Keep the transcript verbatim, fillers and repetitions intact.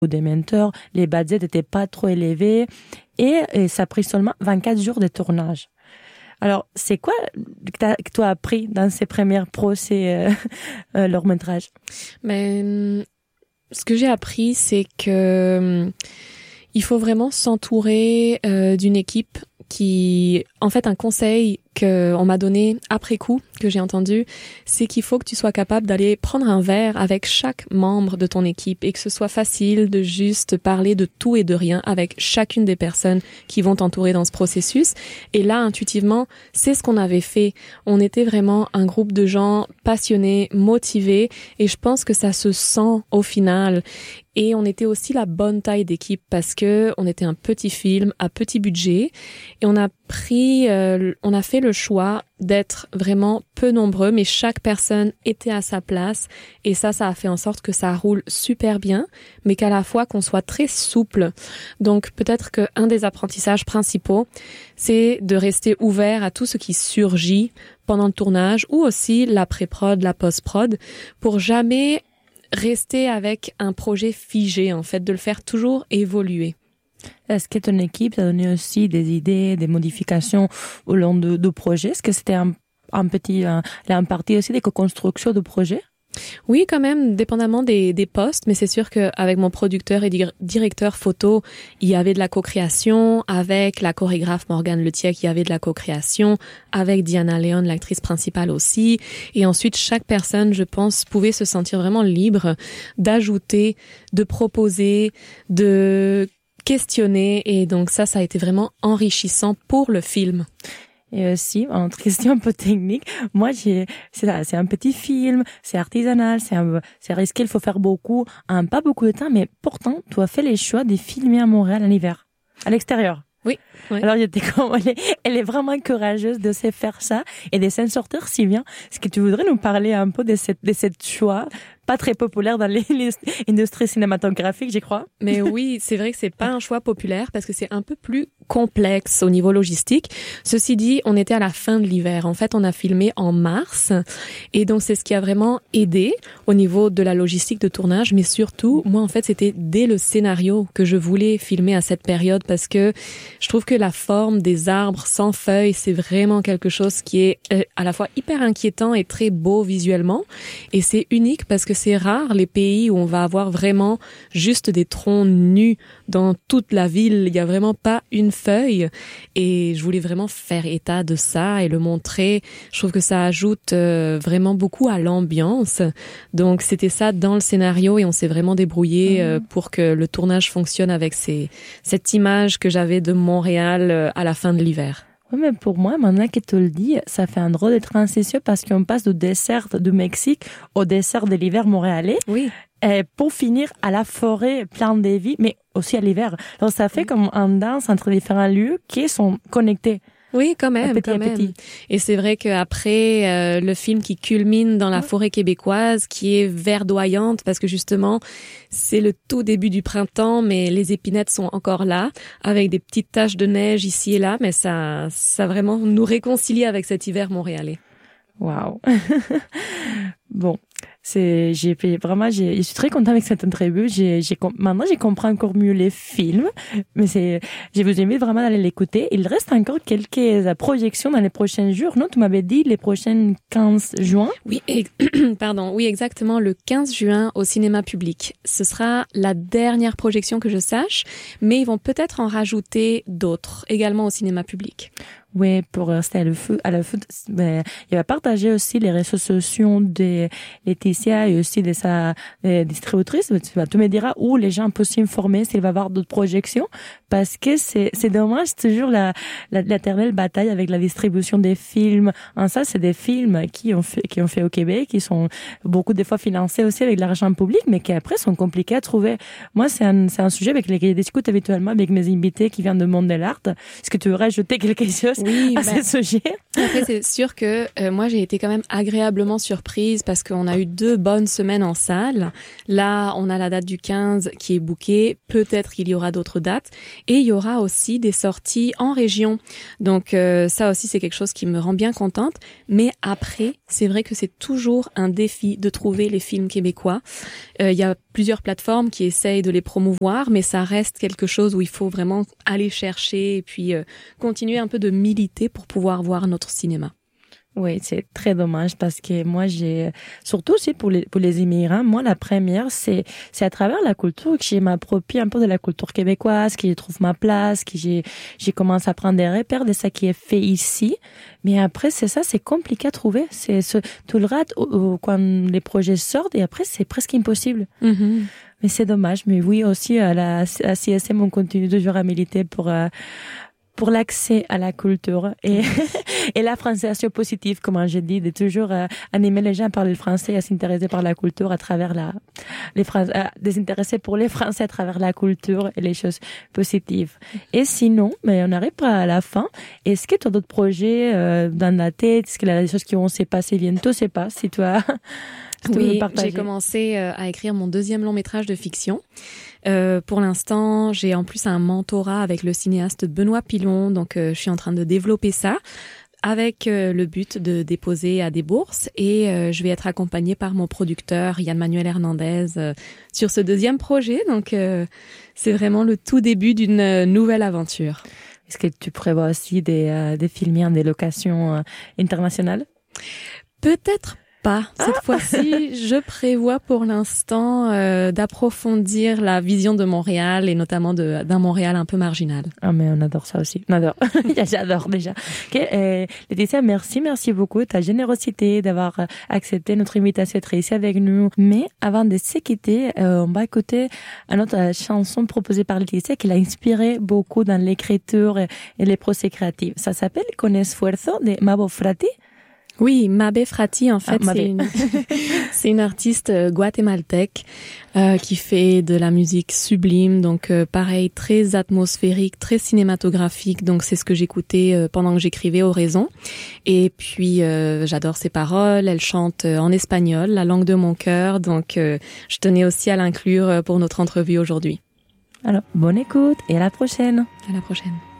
des mentors, les budgets n'étaient pas trop élevés et, et ça a pris seulement vingt-quatre jours de tournage. Alors, c'est quoi que tu as appris dans ces premiers procès euh, euh, long métrage? Mais ce que j'ai appris, c'est que euh, il faut vraiment s'entourer euh, d'une équipe qui, en fait, un conseil que on m'a donné après coup, que j'ai entendu, c'est qu'il faut que tu sois capable d'aller prendre un verre avec chaque membre de ton équipe et que ce soit facile de juste parler de tout et de rien avec chacune des personnes qui vont t'entourer dans ce processus. Et là, intuitivement, c'est ce qu'on avait fait. On était vraiment un groupe de gens passionnés, motivés, et je pense que ça se sent au final. Et on était aussi la bonne taille d'équipe parce que on était un petit film à petit budget et on a pris, euh, on a fait le choix d'être vraiment peu nombreux, mais chaque personne était à sa place et ça, ça a fait en sorte que ça roule super bien, mais qu'à la fois qu'on soit très souple. Donc peut-être qu'un des apprentissages principaux, c'est de rester ouvert à tout ce qui surgit pendant le tournage ou aussi la pré-prod, la post-prod, pour jamais rester avec un projet figé, en fait, de le faire toujours évoluer. Est-ce que ton équipe t'a donné aussi des idées, des modifications au long de, de projet? Est-ce que c'était un, un petit, un, un partie aussi des co-constructions de projets? Oui, quand même, dépendamment des, des postes, mais c'est sûr qu'avec mon producteur et dir- directeur photo, il y avait de la co-création, avec la chorégraphe Morgane Letiec, il y avait de la co-création, avec Diana Leon, l'actrice principale aussi, et ensuite chaque personne, je pense, pouvait se sentir vraiment libre d'ajouter, de proposer, de questionner, et donc ça, ça a été vraiment enrichissant pour le film. Et aussi, en question un peu technique, moi, j'ai, c'est ça, c'est un petit film, c'est artisanal, c'est un, c'est risqué, il faut faire beaucoup, en pas beaucoup de temps, mais pourtant, tu as fait les choix de filmer à Montréal en hiver, à l'extérieur. Oui. oui. Alors, j'étais comme, elle est, elle est vraiment courageuse de se faire ça et de s'en sortir si bien. Est-ce que tu voudrais nous parler un peu de cette, de cette choix? Pas très populaire dans l'industrie cinématographique, je crois. Mais oui, c'est vrai que c'est pas un choix populaire parce que c'est un peu plus complexe au niveau logistique. Ceci dit, on était à la fin de l'hiver. En fait, on a filmé en mars et donc c'est ce qui a vraiment aidé au niveau de la logistique de tournage. Mais surtout, moi, en fait, c'était dès le scénario que je voulais filmer à cette période parce que je trouve que la forme des arbres sans feuilles, c'est vraiment quelque chose qui est à la fois hyper inquiétant et très beau visuellement. Et c'est unique parce que c'est rare les pays où on va avoir vraiment juste des troncs nus dans toute la ville. Il y a vraiment pas une feuille. Et je voulais vraiment faire état de ça et le montrer. Je trouve que ça ajoute euh, vraiment beaucoup à l'ambiance. Donc c'était ça dans le scénario et on s'est vraiment débrouillé euh, pour que le tournage fonctionne avec ces, cette image que j'avais de Montréal euh, à la fin de l'hiver. Oui, mais pour moi, maintenant que tu le dis, ça fait un drôle de transition parce qu'on passe du dessert du Mexique au dessert de l'hiver montréalais. Oui. Et pour finir à la forêt pleine de vie, mais aussi à l'hiver. Donc ça fait oui. comme un danse entre différents lieux qui sont connectés. Oui, quand même, petit quand même. Petit. Et c'est vrai qu'après, euh, le film qui culmine dans la forêt québécoise, qui est verdoyante, parce que justement, c'est le tout début du printemps, mais les épinettes sont encore là, avec des petites taches de neige ici et là, mais ça, ça vraiment nous réconcilie avec cet hiver montréalais. Waouh. Bon. C'est, j'ai vraiment, j'ai, je suis très contente avec cette entrevue. J'ai, j'ai, maintenant, j'ai compris encore mieux les films, mais c'est, je vous invite vraiment d'aller l'écouter. Il reste encore quelques projections dans les prochains jours, non? Tu m'avais dit les prochaines quinze juin. Oui, et, pardon. Oui, exactement. Le quinze juin au cinéma public. Ce sera la dernière projection que je sache, mais ils vont peut-être en rajouter d'autres également au cinéma public. Oui, pour rester à le feu, à la feu, ben, il va partager aussi les réseaux sociaux de Laetitia et aussi de sa de distributrice. Tu, tu me diras où les gens peuvent s'informer s'il va y avoir d'autres projections, parce que c'est, c'est dommage, toujours la, la, l'éternelle bataille avec la distribution des films. En ça, c'est des films qui ont fait, qui ont fait au Québec, qui sont beaucoup des fois financés aussi avec de l'argent public, mais qui après sont compliqués à trouver. Moi, c'est un, c'est un sujet avec lequel je discute habituellement avec mes invités qui viennent du monde de l'art. Est-ce que tu veux rajouter quelque chose? oui, à bah, ce sujet. Après, c'est sûr que euh, moi, j'ai été quand même agréablement surprise parce qu'on a eu deux bonnes semaines en salle. Là, on a la date du quinze qui est bookée. Peut-être qu'il y aura d'autres dates. Et il y aura aussi des sorties en région. Donc, euh, ça aussi, c'est quelque chose qui me rend bien contente. Mais après, c'est vrai que c'est toujours un défi de trouver les films québécois. Euh, il y a plusieurs plateformes qui essayent de les promouvoir, mais ça reste quelque chose où il faut vraiment aller chercher et puis euh, continuer un peu de militer pour pouvoir voir notre cinéma. Oui, c'est très dommage parce que moi, j'ai, surtout aussi pour les, pour les immigrants, moi, la première, c'est, c'est à travers la culture que j'ai m'approprie un peu de la culture québécoise, que je trouve ma place, que j'ai, j'ai commencé à prendre des repères de ça qui est fait ici. Mais après, c'est ça, c'est compliqué à trouver. C'est ce, tout le rate quand les projets sortent et après, c'est presque impossible. Mm-hmm. Mais c'est dommage. Mais oui, aussi, à la, à C S M, on continue toujours à militer pour, euh, pour l'accès à la culture et, et la francisation positive, comme j'ai dit, de toujours euh, animer les gens à parler le français, à s'intéresser par la culture à travers la, les Français, à désintéresser pour les Français à travers la culture et les choses positives. Et sinon, mais on arrive à la fin. Est-ce que tu as d'autres projets euh, dans la tête? Est-ce qu'il y a des choses qui vont se passer bientôt? Je sais pas si tu as... Oui, j'ai commencé euh, à écrire mon deuxième long métrage de fiction. Euh, pour l'instant, j'ai en plus un mentorat avec le cinéaste Benoît Pilon, donc euh, je suis en train de développer ça avec euh, le but de déposer à des bourses et euh, je vais être accompagnée par mon producteur Yann-Manuel Hernandez euh, sur ce deuxième projet. Donc euh, c'est vraiment le tout début d'une euh, nouvelle aventure. Est-ce que tu prévois aussi des, euh, des films en des locations euh, internationales? Peut-être pas. Cette ah fois-ci, je prévois pour l'instant euh, d'approfondir la vision de Montréal et notamment de, d'un Montréal un peu marginal. Ah mais on adore ça aussi. On adore. J'adore déjà. Okay, euh, Laetitia, merci, merci beaucoup de ta générosité d'avoir accepté notre invitation d'être ici avec nous. Mais avant de se quitter, euh, on va écouter une autre chanson proposée par Laetitia qui l'a inspiré beaucoup dans l'écriture et, et les procès créatifs. Ça s'appelle Con Esfuerzo de Mabo Frati. Oui, Mabé Frati, en fait, ah, c'est une, c'est une artiste guatémaltèque euh, qui fait de la musique sublime, donc euh, pareil, très atmosphérique, très cinématographique, donc c'est ce que j'écoutais euh, pendant que j'écrivais Oraison. Et puis, euh, j'adore ses paroles, elle chante en espagnol, la langue de mon cœur, donc euh, je tenais aussi à l'inclure pour notre entrevue aujourd'hui. Alors, bonne écoute et à la prochaine. À la prochaine.